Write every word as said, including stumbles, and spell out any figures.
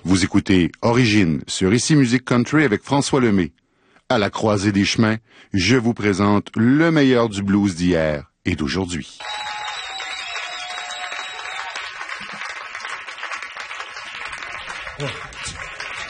Vous écoutez Origine sur Ici Musique Country avec François Lemay. À la croisée des chemins, je vous présente le meilleur du blues d'hier et d'aujourd'hui. One, two.